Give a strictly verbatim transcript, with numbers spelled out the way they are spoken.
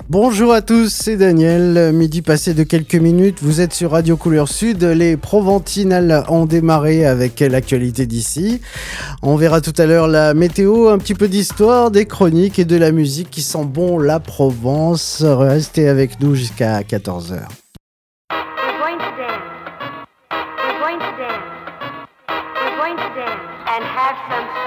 Bonjour à tous, c'est Daniel. Midi passé de quelques minutes, vous êtes sur Radio Couleur Sud. Les Proventinales ont démarré avec l'actualité d'ici. On verra tout à l'heure la météo, un petit peu d'histoire, des chroniques et de la musique qui sent bon la Provence. Restez avec nous jusqu'à quatorze heures. We're going to dance. We're going to dance. We're going to dance and have some fun.